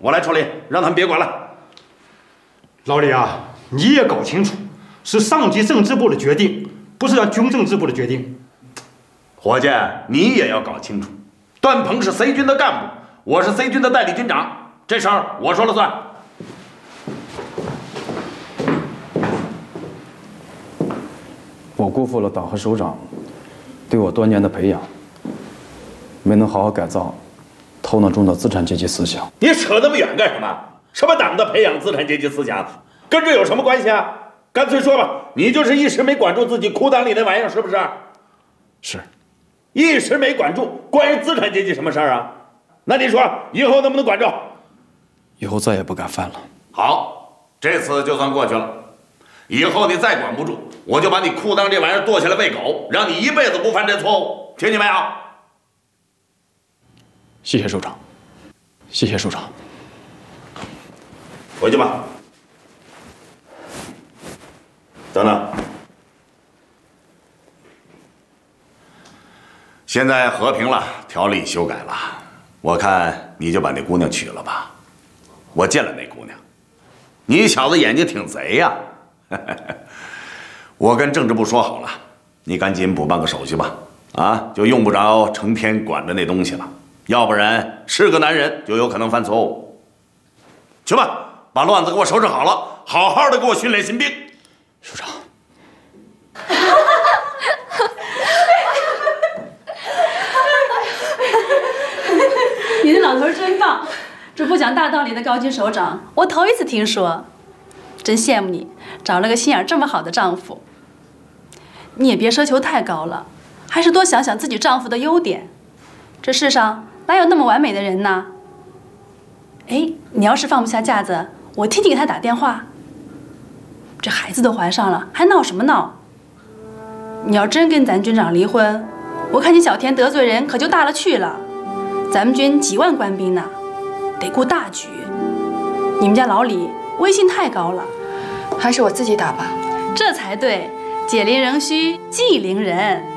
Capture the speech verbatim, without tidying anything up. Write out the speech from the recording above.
我来处理，让他们别管了。 老李啊，你也搞清楚，是上级政治部的决定，不是咱军政治部的决定。 伙计，你也要搞清楚，段鹏是 C 军的干部，我是 C 军的代理军长，这事儿我说了算。 我辜负了党和首长对我多年的培养，没能好好改造头脑中的资产阶级思想。 你扯那么远干什么？什么党的培养资产阶级思想，跟这有什么关系啊？干脆说吧，你就是一时没管住自己裤裆里那玩意儿，是不是？ 是， 一时没管住，关于资产阶级什么事儿啊？那你说以后能不能管住？ 以后再也不敢犯了。 好，这次就算过去了。以后你再管不住，我就把你裤裆这玩意儿剁下来喂狗，让你一辈子不犯这错误，听见没有？ 谢谢首长，谢谢首长。 回去吧。等等，现在和平了，条例修改了，我看你就把那姑娘娶了吧。我见了那姑娘，你小子眼睛挺贼呀！我跟政治部说好了，你赶紧补办个手续吧，啊，就用不着成天管着那东西了，要不然是个男人就有可能犯错误。去吧。把乱子给我收拾好了，好好的给我训练新兵。 首长， 你的老头真棒，这不讲大道理的高级首长，我头一次听说，真羡慕你，找了个心眼这么好的丈夫。你也别奢求太高了，还是多想想自己丈夫的优点。这世上哪有那么完美的人呢？哎，你要是放不下架子，我替你给他打电话。这孩子都怀上了，还闹什么闹？你要真跟咱军长离婚，我看你小田得罪人可就大了去了。咱们军几万官兵呢，得顾大局。你们家老李威信太高了， 还是我自己打吧。 这才对，解铃仍需系铃人。